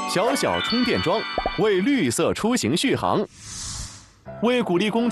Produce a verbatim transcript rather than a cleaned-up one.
小小充电桩，为绿色出行续航。为鼓励公